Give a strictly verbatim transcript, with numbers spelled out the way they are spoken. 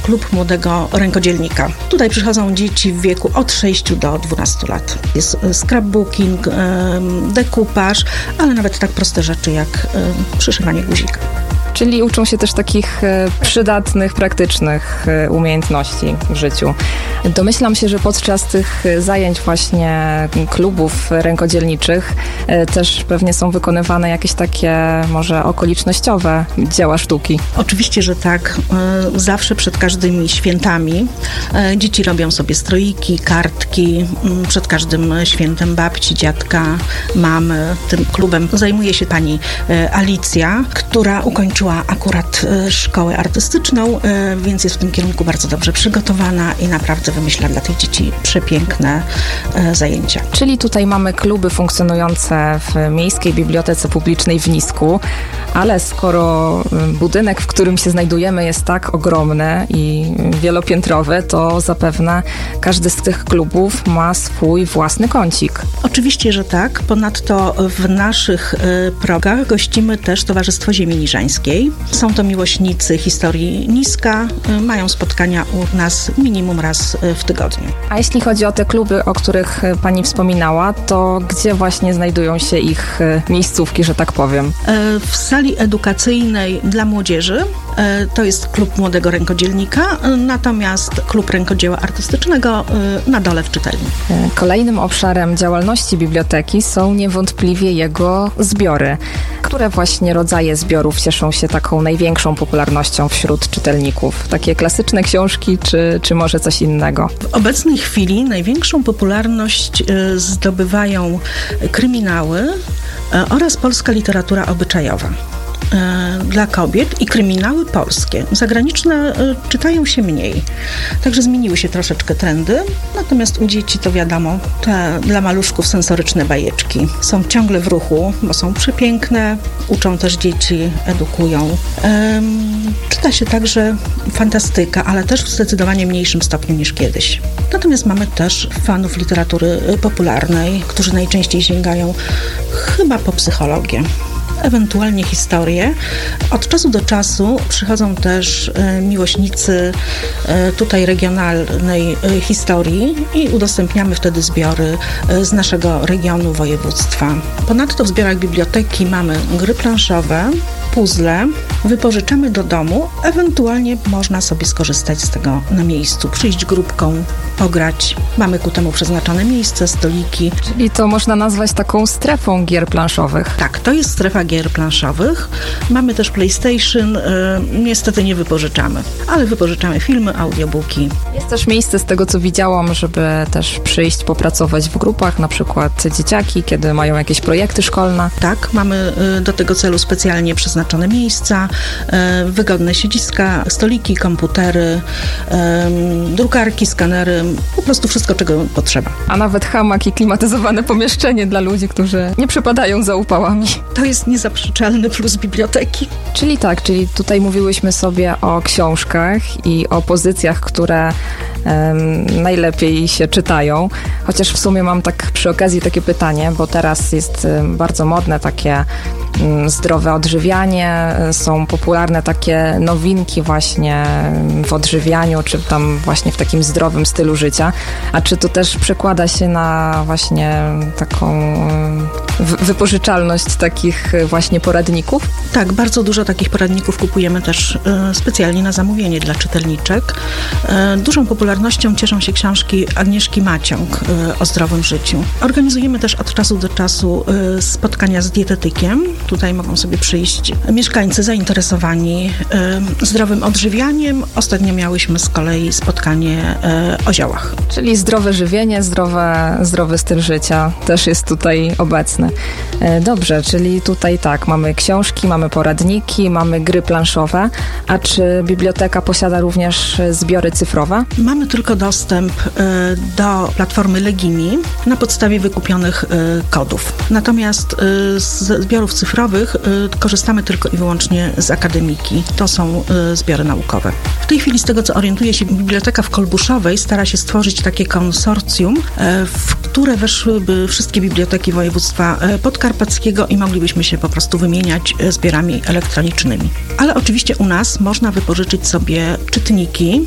klub młodego rękodzielnika. Tutaj przychodzą dzieci w wieku od sześciu do dwunastu lat. Jest scrapbooking, dekupaż, ale nawet tak proste rzeczy jak przyszywanie guzika. Czyli uczą się też takich przydatnych, praktycznych umiejętności w życiu. Domyślam się, że podczas tych zajęć właśnie klubów rękodzielniczych też pewnie są wykonywane jakieś takie może okolicznościowe dzieła sztuki. Oczywiście, że tak. Zawsze przed każdymi świętami dzieci robią sobie stroiki, kartki. Przed każdym świętem babci, dziadka, mamy. Tym klubem zajmuje się pani Alicja, która ukończyła akurat szkołę artystyczną, więc jest w tym kierunku bardzo dobrze przygotowana i naprawdę wymyśla dla tych dzieci przepiękne zajęcia. Czyli tutaj mamy kluby funkcjonujące w Miejskiej Bibliotece Publicznej w Nisku, ale skoro budynek, w którym się znajdujemy, jest tak ogromny i wielopiętrowy, to zapewne każdy z tych klubów ma swój własny kącik. Oczywiście, że tak. Ponadto w naszych progach gościmy też Towarzystwo Ziemi Niżańskiej. Są to miłośnicy historii Niska. Mają spotkania u nas minimum raz w tygodniu. A jeśli chodzi o te kluby, o których pani wspominała, to gdzie właśnie znajdują się ich miejscówki, że tak powiem? W sali edukacyjnej dla młodzieży to jest klub młodego rękodzielnika, natomiast klub rękodzieła artystycznego na dole w czytelni. Kolejnym obszarem działalności biblioteki są niewątpliwie jego zbiory. Które właśnie rodzaje zbiorów cieszą się taką największą popularnością wśród czytelników? Takie klasyczne książki, czy, czy może coś innego? W obecnej chwili największą popularność zdobywają kryminały oraz polska literatura obyczajowa dla kobiet i kryminały polskie. Zagraniczne czytają się mniej. Także zmieniły się troszeczkę trendy. Natomiast u dzieci to wiadomo, te dla maluszków sensoryczne bajeczki są ciągle w ruchu, bo są przepiękne, uczą też dzieci, edukują. Um, czyta się także fantastyka, ale też w zdecydowanie mniejszym stopniu niż kiedyś. Natomiast mamy też fanów literatury popularnej, którzy najczęściej sięgają chyba po psychologię, ewentualnie historię. Od czasu do czasu przychodzą też e, miłośnicy e, tutaj regionalnej e, historii i udostępniamy wtedy zbiory e, z naszego regionu, województwa. Ponadto w zbiorach biblioteki mamy gry planszowe, puzzle, wypożyczamy do domu, ewentualnie można sobie skorzystać z tego na miejscu, przyjść grupką, pograć. Mamy ku temu przeznaczone miejsce, stoliki. Czyli to można nazwać taką strefą gier planszowych. Tak, to jest strefa gier planszowych. Mamy też PlayStation, y, niestety nie wypożyczamy, ale wypożyczamy filmy, audiobooki. Jest też miejsce, z tego co widziałam, żeby też przyjść, popracować w grupach, na przykład dzieciaki, kiedy mają jakieś projekty szkolne. Tak, mamy y, do tego celu specjalnie przeznaczone miejsca, y, wygodne siedziska, stoliki, komputery, y, drukarki, skanery, po prostu wszystko, czego potrzeba. A nawet hamak i klimatyzowane pomieszczenie dla ludzi, którzy nie przepadają za upałami. To jest niezaprzeczalny plus biblioteki. Czyli tak, czyli tutaj mówiłyśmy sobie o książkach i o pozycjach, które um, najlepiej się czytają. Chociaż w sumie mam tak przy okazji takie pytanie, bo teraz jest um, bardzo modne takie um, zdrowe odżywianie, są popularne takie nowinki właśnie w odżywianiu, czy tam właśnie w takim zdrowym stylu życia. A czy to też przekłada się na właśnie taką um, wypożyczalność takich właśnie poradników? Tak, bardzo dużo takich poradników kupujemy też e, specjalnie na zamówienie dla czytelniczek. E, dużą popularnością cieszą się książki Agnieszki Maciąg e, o zdrowym życiu. Organizujemy też od czasu do czasu e, spotkania z dietetykiem. Tutaj mogą sobie przyjść mieszkańcy zainteresowani e, zdrowym odżywianiem. Ostatnio miałyśmy z kolei spotkanie e, o ziołach. Czyli zdrowe żywienie, zdrowe, zdrowy styl życia też jest tutaj obecny. E, dobrze, czyli tutaj tak, mamy książki, mamy poradniki, mamy gry planszowe. A czy biblioteka posiada również zbiory cyfrowe? Mamy tylko dostęp y, do platformy Legimi na podstawie wykupionych y, kodów. Natomiast y, z zbiorów cyfrowych y, korzystamy tylko i wyłącznie z akademiki. To są y, zbiory naukowe. W tej chwili z tego, co orientuje się, biblioteka w Kolbuszowej stara się stworzyć takie konsorcjum, y, w które weszłyby wszystkie biblioteki województwa y, podkarpackiego i moglibyśmy się po prostu wymieniać zbiorami elektronicznymi. Ale oczywiście u nas można wypożyczyć sobie czytniki